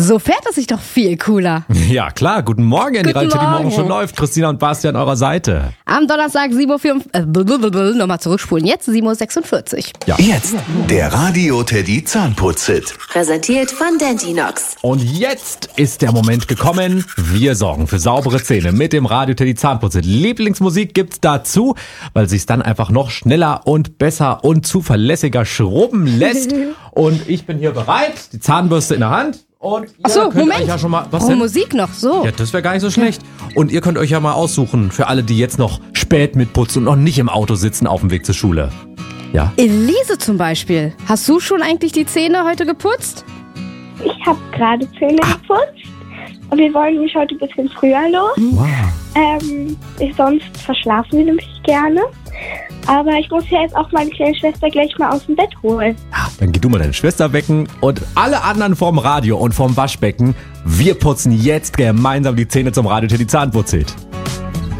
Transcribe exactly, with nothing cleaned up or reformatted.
So fährt es sich doch viel cooler. Ja, klar. Guten Morgen, die Radio die morgen schon läuft. Christina und Basti an eurer Seite. Am Donnerstag sieben Uhr vierundvierzig. Äh, nochmal zurückspulen. Jetzt sieben Uhr sechsundvierzig. Ja. Jetzt der Radio Teddy Zahnputz-Hit. Präsentiert von Dentinox. Und jetzt ist der Moment gekommen. Wir sorgen für saubere Zähne mit dem Radio Teddy Zahnputz-Hit. Lieblingsmusik gibt's dazu, weil sich's dann einfach noch schneller und besser und zuverlässiger schrubben lässt. Und ich bin hier bereit. Die Zahnbürste in der Hand. Und ihr Achso, könnt Moment. euch ja schon mal, was oh, denn? Musik noch, so. Ja, das wäre gar nicht so schlecht. Und ihr könnt euch ja mal aussuchen, für alle, die jetzt noch spät mitputzen und noch nicht im Auto sitzen auf dem Weg zur Schule. Ja? Elise zum Beispiel. Hast du schon eigentlich die Zähne heute geputzt? Ich habe gerade Zähne Ah. geputzt und wir wollen nämlich heute ein bisschen früher los. Wow. Ähm, ich, sonst verschlafen wir nämlich gerne. Aber ich muss ja jetzt auch meine kleine Schwester gleich mal aus dem Bett holen. Ja, dann geh du mal deine Schwester wecken und alle anderen vorm Radio und vorm Waschbecken. Wir putzen jetzt gemeinsam die Zähne zum Radio Teddy Zahnputz-Hit.